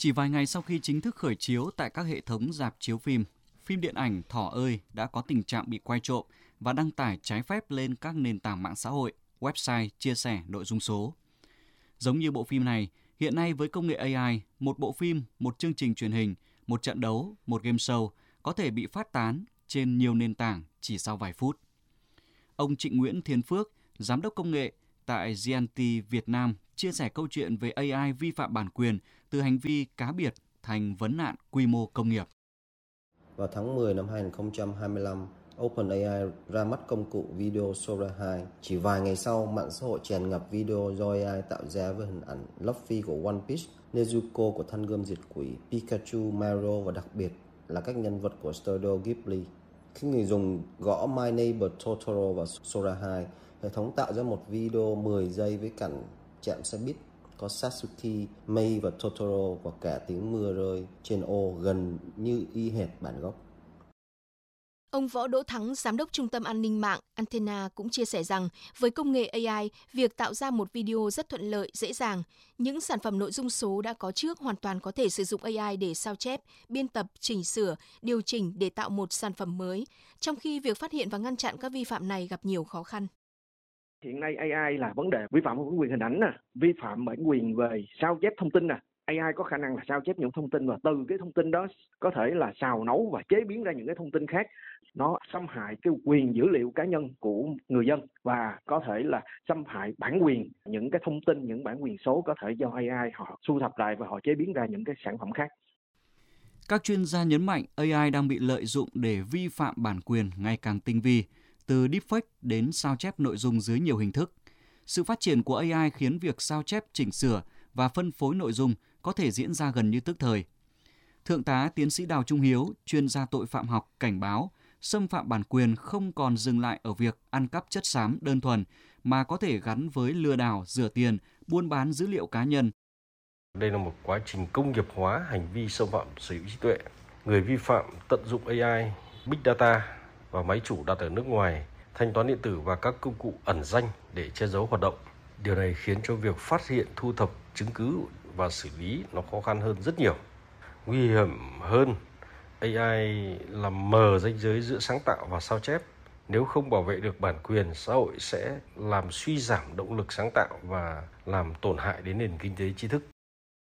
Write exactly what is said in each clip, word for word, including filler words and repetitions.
Chỉ vài ngày sau khi chính thức khởi chiếu tại các hệ thống rạp chiếu phim, phim điện ảnh Thỏ ơi đã có tình trạng bị quay trộm và đăng tải trái phép lên các nền tảng mạng xã hội, website chia sẻ nội dung số. Giống như bộ phim này, hiện nay với công nghệ a i, một bộ phim, một chương trình truyền hình, một trận đấu, một game show có thể bị phát tán trên nhiều nền tảng chỉ sau vài phút. Ông Trịnh Nguyễn Thiên Phước, Giám đốc công nghệ tại giê en tê Việt Nam, chia sẻ câu chuyện về a i vi phạm bản quyền từ hành vi cá biệt thành vấn nạn quy mô công nghiệp. Vào tháng mười năm hai nghìn không trăm hai mươi lăm, OpenAI ra mắt công cụ video Sora hai. Chỉ vài ngày sau, mạng xã hội tràn ngập video do a i tạo ra với hình ảnh Luffy của One Piece, Nezuko của Thanh gươm diệt quỷ, Pikachu, Mario và đặc biệt là các nhân vật của Studio Ghibli. Khi người dùng gõ My Neighbor Totoro vào Sora hai, hệ thống tạo ra một video mười giây với cảnh chạm xe buýt có Satsuki, Mei và Totoro và cả tiếng mưa rơi trên ô gần như y hệt bản gốc. Ông Võ Đỗ Thắng, Giám đốc Trung tâm An ninh mạng Antenna cũng chia sẻ rằng với công nghệ a i, việc tạo ra một video rất thuận lợi, dễ dàng. Những sản phẩm nội dung số đã có trước hoàn toàn có thể sử dụng a i để sao chép, biên tập, chỉnh sửa, điều chỉnh để tạo một sản phẩm mới, trong khi việc phát hiện và ngăn chặn các vi phạm này gặp nhiều khó khăn. Hiện nay a i là vấn đề vi phạm bản quyền hình ảnh, nè, vi phạm bản quyền về sao chép thông tin. Nè. a i có khả năng là sao chép những thông tin và từ cái thông tin đó có thể là xào nấu và chế biến ra những cái thông tin khác. Nó xâm hại cái quyền dữ liệu cá nhân của người dân và có thể là xâm hại bản quyền những cái thông tin, những bản quyền số có thể do a i họ thu thập lại và họ chế biến ra những cái sản phẩm khác. Các chuyên gia nhấn mạnh a i đang bị lợi dụng để vi phạm bản quyền ngày càng tinh vi, từ deepfake đến sao chép nội dung dưới nhiều hình thức. Sự phát triển của a i khiến việc sao chép, chỉnh sửa và phân phối nội dung có thể diễn ra gần như tức thời. Thượng tá tiến sĩ Đào Trung Hiếu, chuyên gia tội phạm học, cảnh báo xâm phạm bản quyền không còn dừng lại ở việc ăn cắp chất xám đơn thuần, mà có thể gắn với lừa đảo, rửa tiền, buôn bán dữ liệu cá nhân. Đây là một quá trình công nghiệp hóa hành vi xâm phạm sở hữu trí tuệ. Người vi phạm tận dụng a i, Big Data và máy chủ đặt ở nước ngoài, thanh toán điện tử và các công cụ ẩn danh để che giấu hoạt động. Điều này khiến cho việc phát hiện, thu thập chứng cứ và xử lý nó khó khăn hơn rất nhiều. Nguy hiểm hơn, a i làm mờ ranh giới giữa sáng tạo và sao chép. Nếu không bảo vệ được bản quyền, xã hội sẽ làm suy giảm động lực sáng tạo và làm tổn hại đến nền kinh tế tri thức.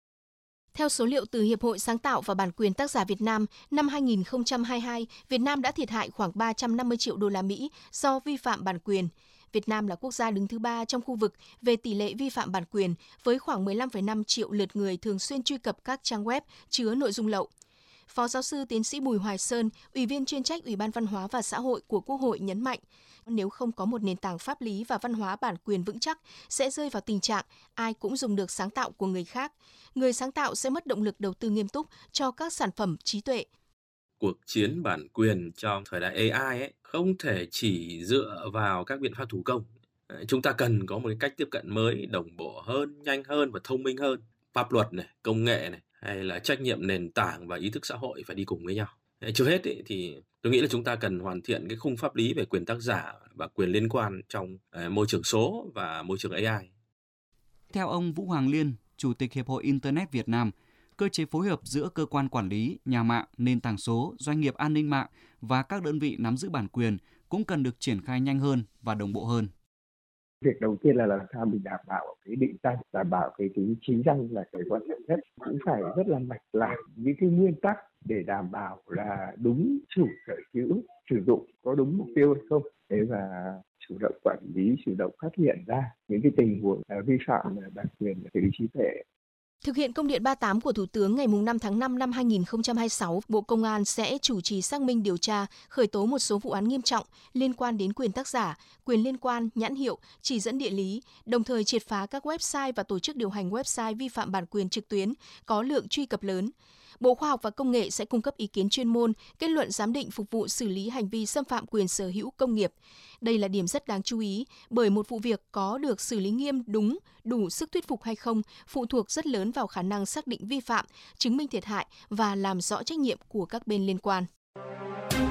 Theo số liệu từ Hiệp hội Sáng tạo và Bản quyền tác giả Việt Nam, năm hai nghìn không trăm hai mươi hai, Việt Nam đã thiệt hại khoảng ba trăm năm mươi triệu đô la Mỹ do vi phạm bản quyền. Việt Nam là quốc gia đứng thứ ba trong khu vực về tỷ lệ vi phạm bản quyền, với khoảng mười lăm phẩy năm triệu lượt người thường xuyên truy cập các trang web chứa nội dung lậu. Phó giáo sư tiến sĩ Bùi Hoài Sơn, Ủy viên chuyên trách Ủy ban Văn hóa và Xã hội của Quốc hội nhấn mạnh, nếu không có một nền tảng pháp lý và văn hóa bản quyền vững chắc, sẽ rơi vào tình trạng ai cũng dùng được sáng tạo của người khác. Người sáng tạo sẽ mất động lực đầu tư nghiêm túc cho các sản phẩm trí tuệ. Cuộc chiến bản quyền trong thời đại a i ấy, không thể chỉ dựa vào các biện pháp thủ công. Chúng ta cần có một cái cách tiếp cận mới, đồng bộ hơn, nhanh hơn và thông minh hơn. Pháp luật này, công nghệ này, hay là trách nhiệm nền tảng và ý thức xã hội phải đi cùng với nhau. Trước hết ý, thì tôi nghĩ là chúng ta cần hoàn thiện cái khung pháp lý về quyền tác giả và quyền liên quan trong uh, môi trường số và môi trường a i. Theo ông Vũ Hoàng Liên, Chủ tịch Hiệp hội Internet Việt Nam, cơ chế phối hợp giữa cơ quan quản lý, nhà mạng, nền tảng số, doanh nghiệp an ninh mạng và các đơn vị nắm giữ bản quyền cũng cần được triển khai nhanh hơn và đồng bộ hơn. Việc đầu tiên là làm sao mình đảm bảo cái định danh, đảm bảo cái tính chính danh là cái quan trọng nhất. Cũng phải rất là mạch lạc những cái nguyên tắc để đảm bảo là đúng chủ sở hữu sử dụng có đúng mục tiêu hay không. Thế và chủ động quản lý, chủ động phát hiện ra những cái tình huống vi phạm bản quyền sở hữu trí tuệ. Thực hiện công điện ba mươi tám của Thủ tướng ngày năm tháng năm năm hai nghìn không trăm hai mươi sáu, Bộ Công an sẽ chủ trì xác minh điều tra, khởi tố một số vụ án nghiêm trọng liên quan đến quyền tác giả, quyền liên quan, nhãn hiệu, chỉ dẫn địa lý, đồng thời triệt phá các website và tổ chức điều hành website vi phạm bản quyền trực tuyến có lượng truy cập lớn. Bộ Khoa học và Công nghệ sẽ cung cấp ý kiến chuyên môn, kết luận giám định phục vụ xử lý hành vi xâm phạm quyền sở hữu công nghiệp. Đây là điểm rất đáng chú ý, bởi một vụ việc có được xử lý nghiêm đúng, đủ sức thuyết phục hay không phụ thuộc rất lớn vào khả năng xác định vi phạm, chứng minh thiệt hại và làm rõ trách nhiệm của các bên liên quan.